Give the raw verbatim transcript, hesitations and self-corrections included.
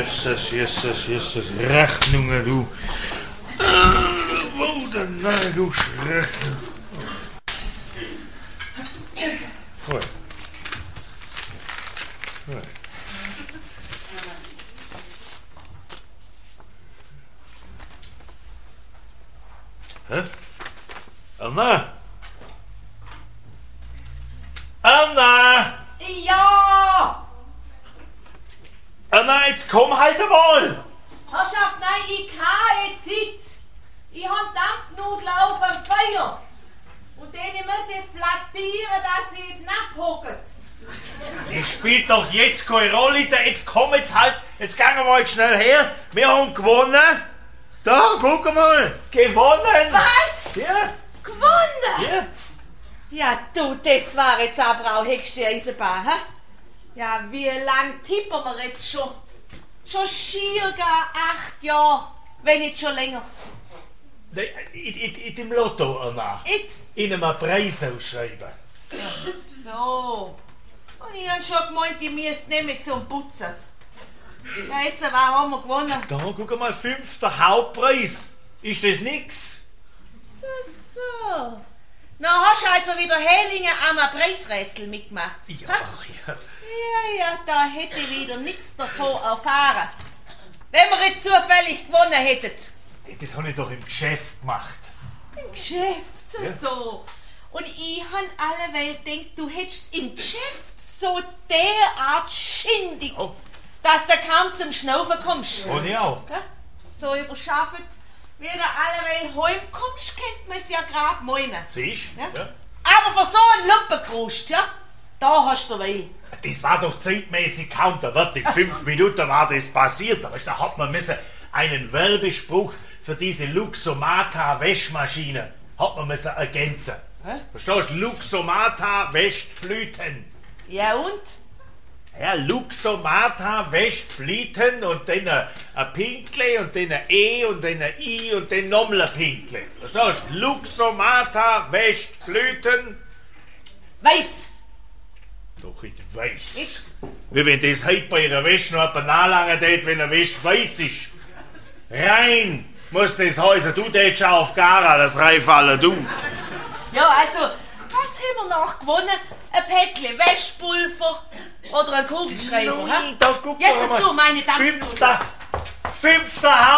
Jesus, Jesus, Jesus, Rechnungen, du. Äh, wo denn, nein, du Rechnung. Hoi. Hoi. Hä? Anna? Anna! Ja! Anna, jetzt komm halt einmal! Herrschaft, nein, ich habe Zeit. Ich habe Dampfnudeln auf dem Feuer. Und denen muss ich flattieren, dass sie nicht abhocken. Das spielt doch jetzt keine Rolle. Jetzt komm jetzt halt. Jetzt gehen wir mal schnell her. Wir haben gewonnen. Da, guck mal. Gewonnen. Was? Ja. Gewonnen? Ja. Ja, du, das war jetzt aber auch höchste Eisenbahn, hä? Ja, wie lang tippen wir jetzt schon? Schon schier gar acht Jahre, wenn nicht schon länger. Nein, in, in, in dem Lotto, Anna. It? In einem Preis ausschreiben. Ach so. Und ich hab schon gemeint, ich müsste nicht mehr zum Putzen. Ja, jetzt aber haben wir gewonnen. Da, guck mal, fünfter Hauptpreis. Ist das nix? So, so. Na, hast du also wieder Hellinger am Preisrätsel mitgemacht? Ja, ha? ja. Ja, ja, da hätte ich wieder nichts davon erfahren. Wenn wir jetzt zufällig gewonnen hätten. Das habe ich doch im Geschäft gemacht. Im Geschäft, so, Ja. so. Und ich han alle Welt gedacht, du hättest im Geschäft so derart schindig, Oh. dass du kaum zum Schnaufen kommst. Und ich auch. Ja? So überschafft, wie du alle Welt heimkommst, kennt man es ja grad meinen. Siehst du? Ja? Ja. Aber für so einen Lumpenkrust, ja, da hast du weh. Das war doch zeitmäßig kaum, da wird in fünf Minuten war das passiert. Da da hat man müssen einen Werbespruch für diese Luxomata Wäschmaschine hat man müssen ergänzen. Hä? Verstehst du? Luxomata wäscht Blüten. Ja und? Ja, Luxomata wäscht Blüten und dann ein, ein Pinkle und dann ein E und dann ein I und dann nochmal ein Pinkle. Verstehst du? Luxomata wäscht Blüten. Weiß. Doch, ich weiß. Jetzt? Wie wenn das heute bei ihrer Wäsche noch jemand nachlangen tät, wenn er Wäsche weiß ist. Rein muss das heißen, du tätst schon auf Gara, das reinfallen, du. Ja, also, was haben wir noch gewonnen? Ein Päckchen Wäschpulver oder ein Kugelschreiber, hä? Da guck Jesus, mal. du, meine Dampfnudeln. Fünfter, fünfter